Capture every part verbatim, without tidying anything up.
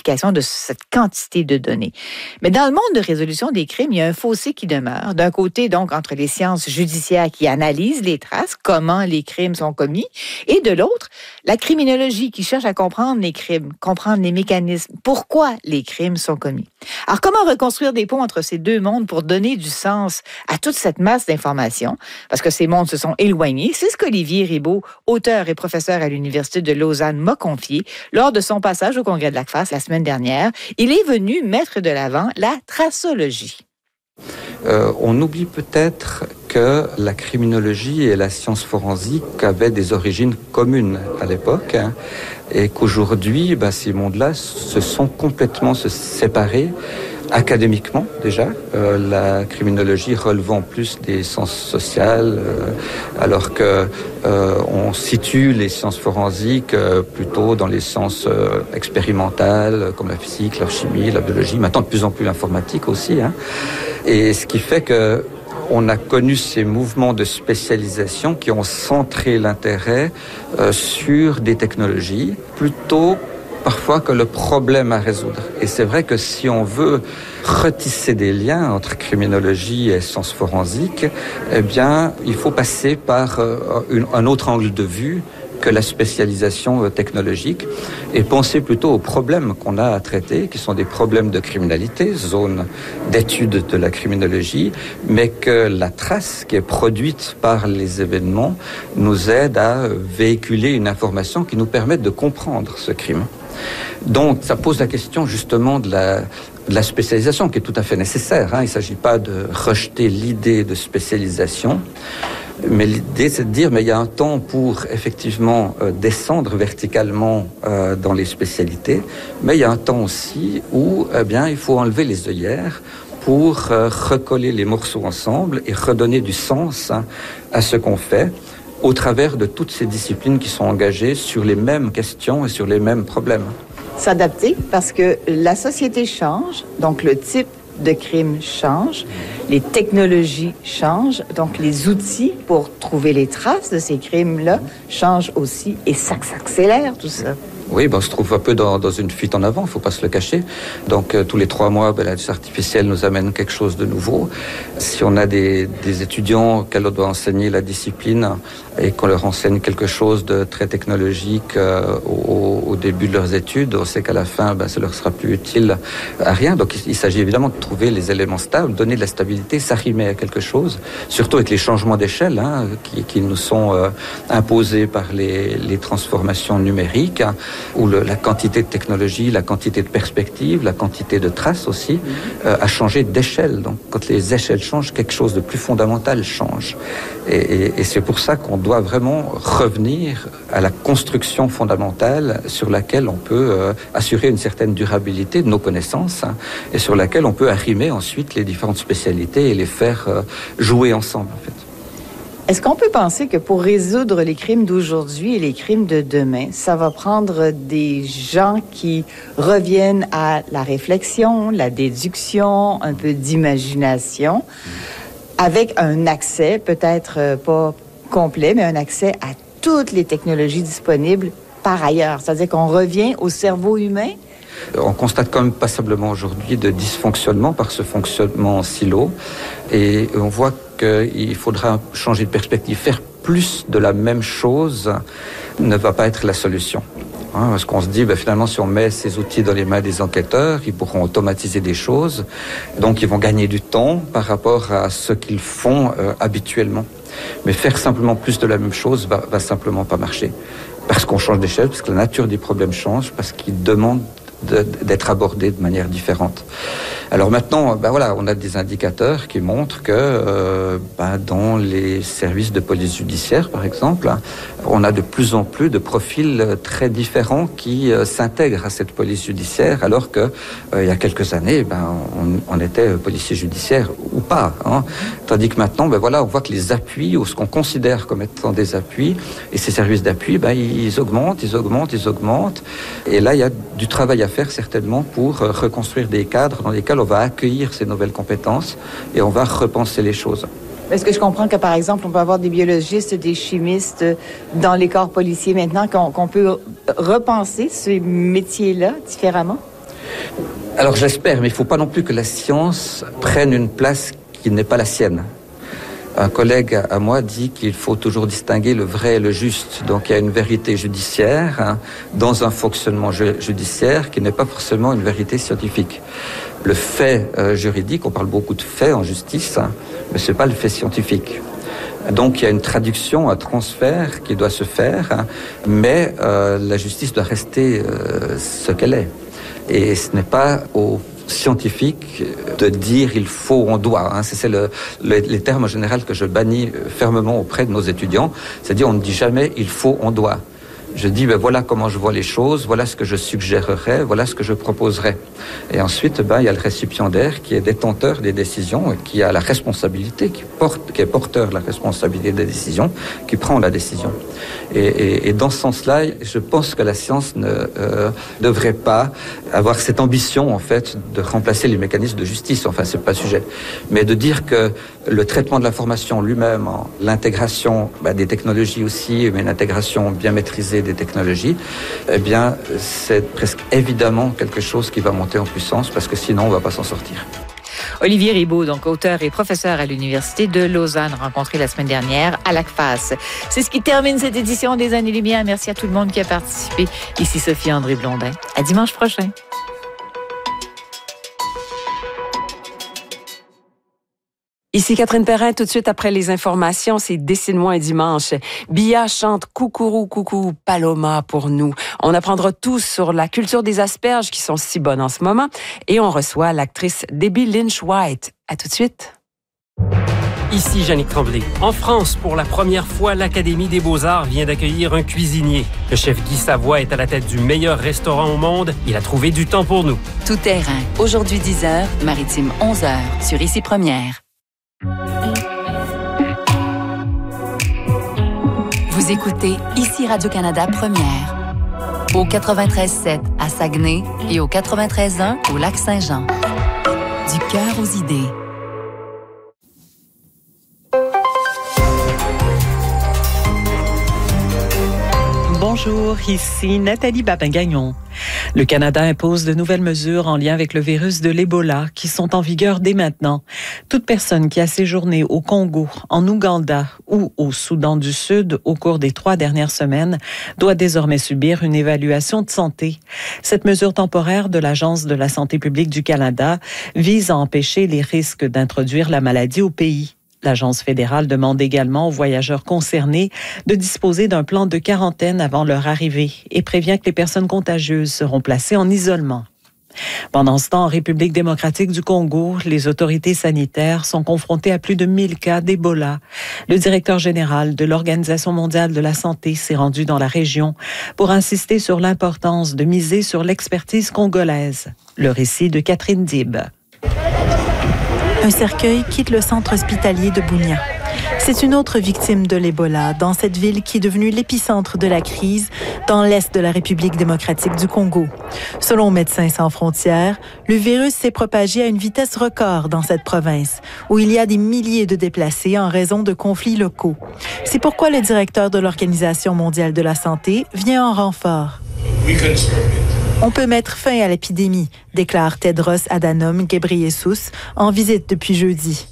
vérification de cette quantité de données. Mais dans le monde de résolution des crimes, il y a un fossé qui demeure. D'un côté, donc, entre les sciences judiciaires qui analysent les traces, comment les crimes sont commis, et de l'autre, la criminologie qui cherche à comprendre les crimes, comprendre les mécanismes, pourquoi les crimes sont commis. Alors, comment reconstruire des ponts entre ces deux mondes pour donner du sens à toute cette masse d'informations? Parce que ces mondes se sont éloignés. C'est ce qu'Olivier Ribault, auteur et professeur à l'Université de Lausanne, m'a confié lors de son passage au Congrès de l'A C F A S la semaine dernière. Il est venu mettre de l'avant la tracologie. Euh, on oublie peut-être que la criminologie et la science forensique avaient des origines communes à l'époque, hein, et qu'aujourd'hui, ben, ces mondes-là se sont complètement se séparés académiquement déjà, euh, la criminologie relevant plus des sciences sociales, euh, alors que euh, on situe les sciences forensiques euh, plutôt dans les sciences euh, expérimentales, comme la physique, la chimie, la biologie, maintenant de plus en plus l'informatique aussi, hein. Et ce qui fait que on a connu ces mouvements de spécialisation qui ont centré l'intérêt euh, sur des technologies plutôt parfois que le problème à résoudre. Et c'est vrai que si on veut retisser des liens entre criminologie et sciences forensiques, eh bien, il faut passer par euh, une, un autre angle de vue que la spécialisation euh, technologique et penser plutôt aux problèmes qu'on a à traiter, qui sont des problèmes de criminalité, zone d'étude de la criminologie, mais que la trace qui est produite par les événements nous aide à véhiculer une information qui nous permette de comprendre ce crime. Donc, ça pose la question justement de la, de la spécialisation qui est tout à fait nécessaire, hein. Il ne s'agit pas de rejeter l'idée de spécialisation, mais l'idée c'est de dire mais il y a un temps pour effectivement euh, descendre verticalement euh, dans les spécialités, mais il y a un temps aussi où eh bien, il faut enlever les œillères pour euh, recoller les morceaux ensemble et redonner du sens, hein, à ce qu'on fait, au travers de toutes ces disciplines qui sont engagées sur les mêmes questions et sur les mêmes problèmes. S'adapter parce que la société change, donc le type de crime change, les technologies changent, donc les outils pour trouver les traces de ces crimes-là changent aussi et ça s'accélère tout ça. Oui, ben, on se trouve un peu dans, dans une fuite en avant, il ne faut pas se le cacher. Donc, euh, tous les trois mois, ben, l'intelligence artificielle nous amène quelque chose de nouveau. Si on a des, des étudiants auxquels on doit enseigner la discipline et qu'on leur enseigne quelque chose de très technologique euh, au, au début de leurs études, on sait qu'à la fin, ben, ça leur sera plus utile à rien. Donc, il, il s'agit évidemment de trouver les éléments stables, donner de la stabilité, s'arrimer à quelque chose, surtout avec les changements d'échelle, hein, qui, qui nous sont euh, imposés par les, les transformations numériques, hein, où le, la quantité de technologie, la quantité de perspectives, la quantité de traces aussi, euh, a changé d'échelle. Donc, quand les échelles changent, quelque chose de plus fondamental change. Et, et, et c'est pour ça qu'on doit vraiment revenir à la construction fondamentale sur laquelle on peut euh, assurer une certaine durabilité de nos connaissances, hein, et sur laquelle on peut arrimer ensuite les différentes spécialités et les faire euh, jouer ensemble, en fait. Est-ce qu'on peut penser que pour résoudre les crimes d'aujourd'hui et les crimes de demain, ça va prendre des gens qui reviennent à la réflexion, la déduction, un peu d'imagination, avec un accès, peut-être pas complet, mais un accès à toutes les technologies disponibles par ailleurs? C'est-à-dire qu'on revient au cerveau humain? On constate quand même passablement aujourd'hui de dysfonctionnement par ce fonctionnement en silo et on voit qu'il faudra changer de perspective. Faire plus de la même chose ne va pas être la solution. Hein, parce qu'on se dit, ben, finalement, si on met ces outils dans les mains des enquêteurs, ils pourront automatiser des choses, donc ils vont gagner du temps par rapport à ce qu'ils font euh, habituellement. Mais faire simplement plus de la même chose va, va simplement pas marcher. Parce qu'on change d'échelle, parce que la nature des problèmes change, parce qu'ils demandent De, d'être abordés de manière différente. Alors maintenant, ben voilà, on a des indicateurs qui montrent que euh, ben dans les services de police judiciaire, par exemple, on a de plus en plus de profils très différents qui euh, s'intègrent à cette police judiciaire, alors que euh, il y a quelques années, ben on, on était policier judiciaire ou pas, hein. Tandis que maintenant, ben voilà, on voit que les appuis ou ce qu'on considère comme étant des appuis et ces services d'appui, ben ils augmentent, ils augmentent, ils augmentent. Et là, il y a du travail à faire certainement pour reconstruire des cadres dans lesquels on va accueillir ces nouvelles compétences et on va repenser les choses. Est-ce que je comprends que, par exemple, on peut avoir des biologistes, des chimistes dans les corps policiers maintenant, qu'on, qu'on peut repenser ces métiers-là différemment? Alors j'espère, mais il ne faut pas non plus que la science prenne une place qui n'est pas la sienne. Un collègue à moi dit qu'il faut toujours distinguer le vrai et le juste. Donc il y a une vérité judiciaire hein, dans un fonctionnement ju- judiciaire qui n'est pas forcément une vérité scientifique. Le fait euh, juridique, on parle beaucoup de faits en justice, hein, mais ce n'est pas le fait scientifique. Donc il y a une traduction, un transfert qui doit se faire, hein, mais euh, la justice doit rester euh, ce qu'elle est. Et ce n'est pas aux scientifiques de dire il faut, on doit. Hein. C'est, c'est le, le, les termes en général que je bannis fermement auprès de nos étudiants. C'est-à-dire on ne dit jamais il faut, on doit. Je dis, ben voilà comment je vois les choses, voilà ce que je suggérerais, voilà ce que je proposerais. Et ensuite, ben, il y a le récipiendaire qui est détenteur des décisions et qui a la responsabilité, qui, porte, qui est porteur de la responsabilité des décisions, qui prend la décision. Et, et, et dans ce sens-là, je pense que la science ne euh, devrait pas avoir cette ambition, en fait, de remplacer les mécanismes de justice. Enfin, c'est pas le sujet. Mais de dire que le traitement de l'information lui-même, l'intégration ben, des technologies aussi, mais une intégration bien maîtrisée des technologies, eh bien, c'est presque évidemment quelque chose qui va monter en puissance parce que sinon, on ne va pas s'en sortir. Olivier Ribaud, donc auteur et professeur à l'Université de Lausanne, rencontré la semaine dernière à l'ACFAS. C'est ce qui termine cette édition des Années-Lumière. Merci à tout le monde qui a participé. Ici Sophie-André Blondin. À dimanche prochain. Ici Catherine Perrin, tout de suite après les informations, c'est Dessine-moi un dimanche. Bia chante Coucourou, coucou, Paloma pour nous. On apprendra tout sur la culture des asperges qui sont si bonnes en ce moment. Et on reçoit l'actrice Debbie Lynch-White. À tout de suite. Ici Jannick Tremblay. En France, pour la première fois, l'Académie des Beaux-Arts vient d'accueillir un cuisinier. Le chef Guy Savoie est à la tête du meilleur restaurant au monde. Il a trouvé du temps pour nous. Tout terrain. Aujourd'hui dix heures, Maritime onze heures, sur Ici Première. Vous écoutez Ici Radio-Canada Première. Au quatre-vingt-treize sept à Saguenay et au quatre-vingt-treize un au Lac-Saint-Jean. Du cœur aux idées. Bonjour, ici Nathalie Babin-Gagnon. Le Canada impose de nouvelles mesures en lien avec le virus de l'Ebola qui sont en vigueur dès maintenant. Toute personne qui a séjourné au Congo, en Ouganda ou au Soudan du Sud au cours des trois dernières semaines doit désormais subir une évaluation de santé. Cette mesure temporaire de l'Agence de la santé publique du Canada vise à empêcher les risques d'introduire la maladie au pays. L'Agence fédérale demande également aux voyageurs concernés de disposer d'un plan de quarantaine avant leur arrivée et prévient que les personnes contagieuses seront placées en isolement. Pendant ce temps, en République démocratique du Congo, les autorités sanitaires sont confrontées à plus de mille cas d'Ebola. Le directeur général de l'Organisation mondiale de la santé s'est rendu dans la région pour insister sur l'importance de miser sur l'expertise congolaise. Le récit de Catherine Dib. Un cercueil quitte le centre hospitalier de Bunia. C'est une autre victime de l'Ebola dans cette ville qui est devenue l'épicentre de la crise dans l'est de la République démocratique du Congo. Selon Médecins sans frontières, le virus s'est propagé à une vitesse record dans cette province, où il y a des milliers de déplacés en raison de conflits locaux. C'est pourquoi le directeur de l'Organisation mondiale de la santé vient en renfort. On peut mettre fin à l'épidémie, déclare Tedros Adhanom Ghebreyesus en visite depuis jeudi.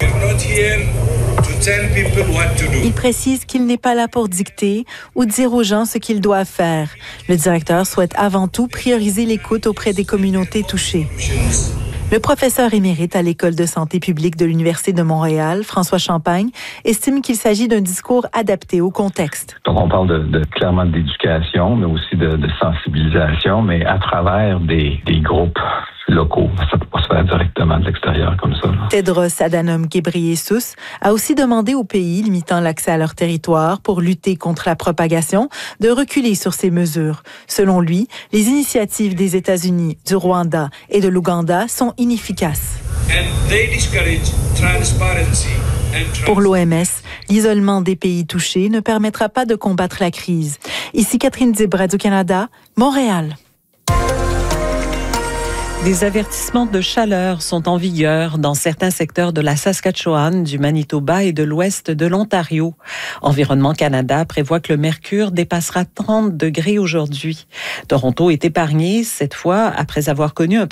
Il précise qu'il n'est pas là pour dicter ou dire aux gens ce qu'ils doivent faire. Le directeur souhaite avant tout prioriser l'écoute auprès des communautés touchées. Le professeur émérite à l'École de santé publique de l'Université de Montréal, François Champagne, estime qu'il s'agit d'un discours adapté au contexte. Donc on parle de, de clairement d'éducation, mais aussi de, de sensibilisation, mais à travers des, des groupes locaux. Ça ne peut pas se faire directement de l'extérieur comme ça. Là. Tedros Adhanom Ghebreyesus a aussi demandé aux pays limitant l'accès à leur territoire pour lutter contre la propagation de reculer sur ces mesures. Selon lui, les initiatives des États-Unis, du Rwanda et de l'Ouganda sont inefficaces. Pour l'O M S, l'isolement des pays touchés ne permettra pas de combattre la crise. Ici Catherine Dib, Radio-Canada, Montréal. Des avertissements de chaleur sont en vigueur dans certains secteurs de la Saskatchewan, du Manitoba et de l'ouest de l'Ontario. Environnement Canada prévoit que le mercure dépassera trente degrés aujourd'hui. Toronto est épargné, cette fois, après avoir connu un